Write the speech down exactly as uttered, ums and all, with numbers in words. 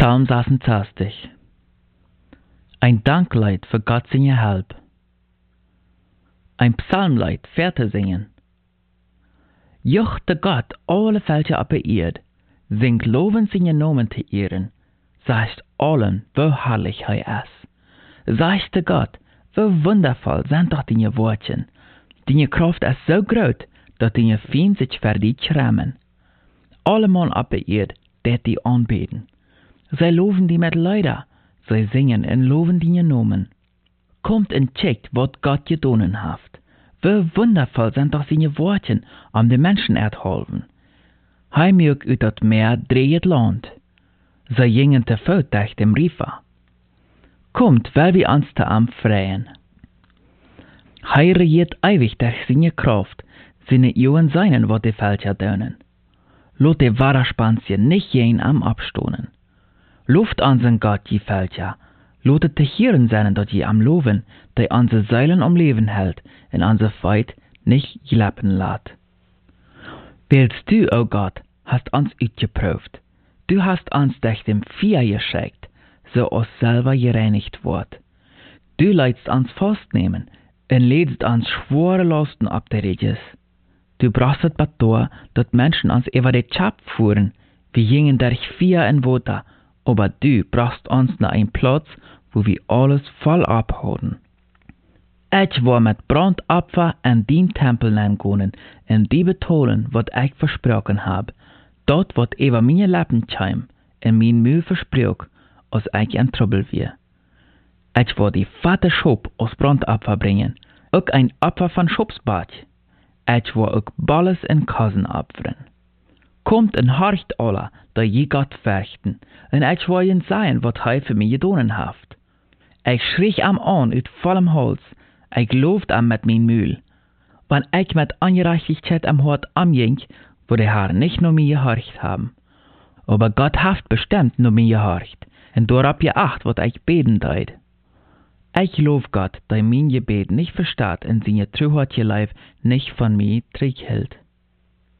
Psalm sechsundzwanzig. Ein Danklied für Gott seine Help. Ein Psalmlied, Verte singen. Juchte Gott alle Völker op der Erd, singt loven seine Namen te ehren, sagt allen, wo herrlich hij is. Sagt Gott, wo wundervoll sind doch deine Wortchen, deine Kraft ist so groß, dass deine Feind sich für dich schämen. Allemal op der Erd, det die anbeten. Zij loven die met Lieder, zij singen en loven die Namen. Kommt en checkt, wat Gott gedonen haft. Wie wundervoll sind doch seine Worten, um den Menschen erhalten. Hij mög uit dat Meer dreht Land. Zij gingen te voet durch dem River. Kommt, weil wir uns te am freien. Hij regiert ewig durch seine Kraft, seine Eeuwen seinen, wat die Völker dönen. Lot die Wahrerspanzien nicht jen am abstonen. Luft an sein Gott, die Völker. Lotet te Hieren sein, dat je am loven, die unsere Seilen am Leben hält, en unsere Feit nicht gelappen lat. Willst du, o oh Gott, hast uns uitgeprüft. Du hast uns durch dem Feuer geschickt, so uns selber gereinigt wird. Du leidst uns festnehmen, en lädst uns schwere Lasten ab der Reges. Du brachst bat door, dat Menschen uns über die Chap fuhren, wir gingen durch Feuer en Water, aber du brachst uns nach einem Platz, wo wir alles voll abholen. Ich war mit Brandopfer in den Tempel hingegangen und die betonen, was ich versprochen hab. Dort wird über meine Lippen chim und mein Mühe versprach, als ich in Trouble wir. Ich war die fette Schub aus Brandopfer bringen, auch ein Opfer von Schubsbad. Ich war auch Balles und Kassen opfern. Kommt en horcht alle, da je Gott fürchten, en ich will ihnen sagen, wat hij für mich gedonen haft. Ich schrie am an uit vollem Hals, ich looft am mit mein Mühl. Wann ich mit Ungerechtigkeit am Hort amging, wo die Herren nicht nur mir gehorcht haben. Aber Gott haft bestimmt nur mir gehorcht, en dorab geacht, wat ich beten deut. Ich lof Gott, da mein Gebet nicht verstaat en seine Truheit Leib nicht von mir trägt hält.